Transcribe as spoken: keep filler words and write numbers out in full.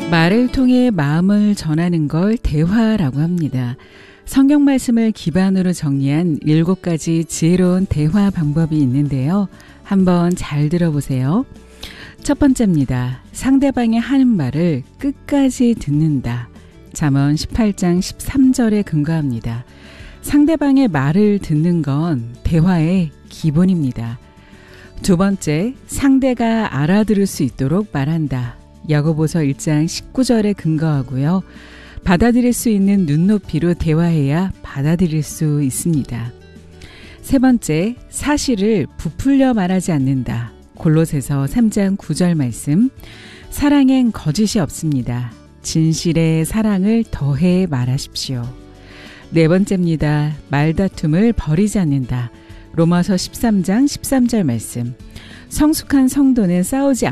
말을 통해 마음을 전하는 걸 대화라고 합니다. 성경 말씀을 기반으로 정리한 일곱 가지 지혜로운 대화 방법이 있는데요. 한번 잘 들어보세요. 첫 번째입니다. 상대방이 하는 말을 끝까지 듣는다. 잠언 십팔 장 십삼 절에 근거합니다. 상대방의 말을 듣는 건 대화의 기본입니다. 두 번째, 상대가 알아들을 수 있도록 말한다. 야고보서 일 장 십구 절에 근거하고요. 받아들일 수 있는 눈높이로 대화해야 받아들일 수 있습니다. 세 번째, 사실을 부풀려 말하지 않는다. 골로새서 삼 장 구 절 말씀. 사랑엔 거짓이 없습니다. 진실의 사랑을 더해 말하십시오. 네 번째입니다. 말다툼을 버리지 않는다. 로마서 십삼 장 십삼 절 말씀. 성숙한 성도는 싸우지